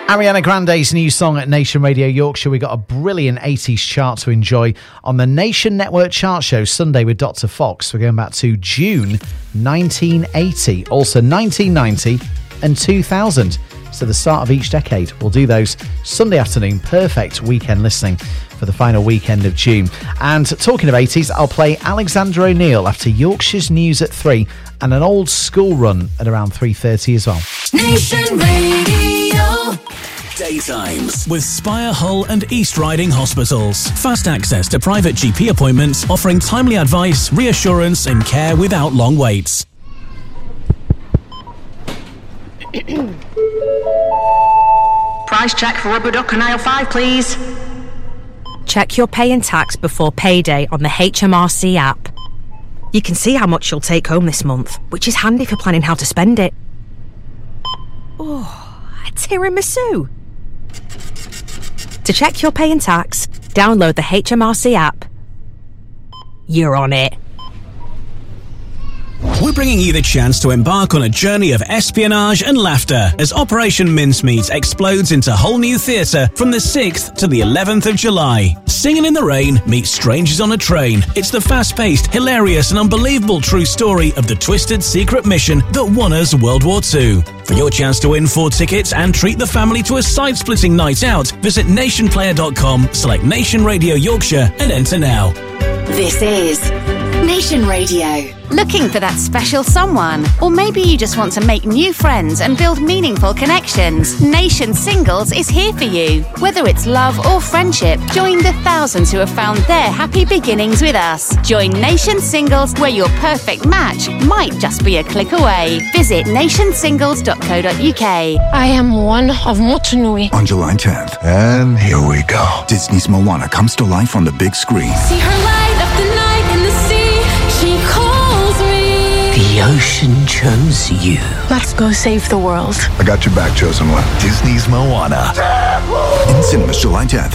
Ariana Grande's new song at Nation Radio Yorkshire. We got a brilliant 80s chart to enjoy on the Nation Network chart show Sunday with Dr. Fox. We're going back to June 1980, also 1990 and 2000. So the start of each decade. We'll do those Sunday afternoon. Perfect weekend listening for the final weekend of June. And talking of 80s, I'll play Alexander O'Neill after Yorkshire's News at 3 and an old school run at around 3:30 as well. Nation Radio. Daytimes with Spire Hull and East Riding Hospitals. Fast access to private GP appointments, offering timely advice, reassurance and care without long waits. Price check for rubber duck and aisle 5, please. Check your pay and tax before payday on the HMRC app. You can see how much you'll take home this month, which is handy for planning how to spend it. Oh, a tiramisu. To check your pay and tax, download the HMRC app. You're on it. We're bringing you the chance to embark on a journey of espionage and laughter as Operation Mincemeat explodes into whole new theatre from the 6th to the 11th of July. Singing in the Rain meets Strangers on a Train. It's the fast-paced, hilarious and unbelievable true story of the twisted secret mission that won us World War II. For your chance to win 4 tickets and treat the family to a side-splitting night out, visit nationplayer.com, select Nation Radio Yorkshire and enter now. This is Nation Radio. Looking for that special someone? Or maybe you just want to make new friends and build meaningful connections? Nation Singles is here for you. Whether it's love or friendship, join the thousands who have found their happy beginnings with us. Join Nation Singles, where your perfect match might just be a click away. Visit nationsingles.co.uk. I am one of Motunui. On July 10th. And here we go. Disney's Moana comes to life on the big screen. See her light up the night in the sea. She calls me. The ocean chose you. Let's go save the world. I got your back, chosen one. Disney's Moana. In cinemas July 10th.